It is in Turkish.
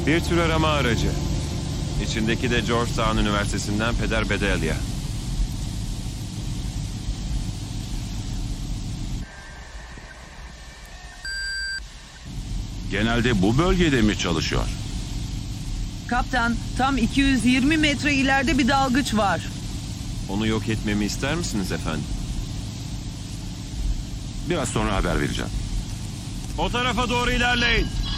Bir tür arama aracı. İçindeki de Georgetown Üniversitesi'nden Peder Bedelya. Genelde bu bölgede mi çalışıyor? Kaptan, tam 220 metre ileride bir dalgıç var. Onu yok etmemi ister misiniz efendim? Biraz sonra haber vereceğim. O tarafa doğru ilerleyin.